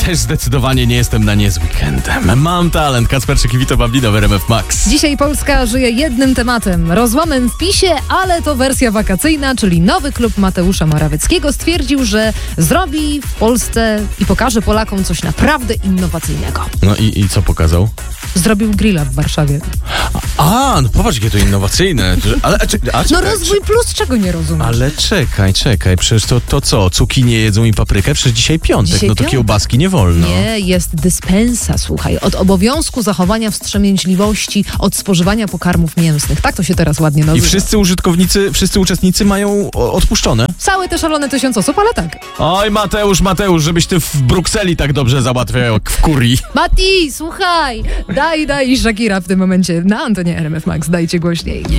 też zdecydowanie nie jestem na nie z weekendem. Mam talent. Kacperczyk i Vito Bambino w RMF Max. Dzisiaj Polska żyje jednym tematem. Rozłamem w PiS-ie, ale to wersja wakacyjna, czyli nowy klub Mateusza Morawieckiego stwierdził, że zrobi w Polsce i pokaże Polakom coś naprawdę innowacyjnego. No i co pokazał? Zrobił grilla w Warszawie. No popatrz, jakie to innowacyjne. No rozwój plus, czego nie rozumiesz? Ale czekaj, przecież to co? Cukinie jedzą i paprykę? Przecież dzisiaj piątek, Dzisiaj no to piątek. kiełbaski nie wolno. Nie, jest dyspensa, słuchaj, od obowiązku zachowania wstrzemięźliwości od spożywania pokarmów mięsnych. Tak to się teraz ładnie I nazywa. wszyscy uczestnicy mają odpuszczone. Całe te szalone 1000 osób, ale tak. Oj, Mateusz, żebyś ty w Brukseli tak dobrze załatwiał jak w kurii. Mati, słuchaj, daj Shakira w tym momencie na antenie RMF Max, dajcie głośniej.